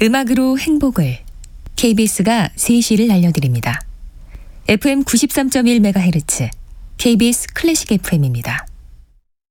음악으로 행복을 KBS가 3시를 알려드립니다. FM 93.1MHz KBS 클래식 FM입니다.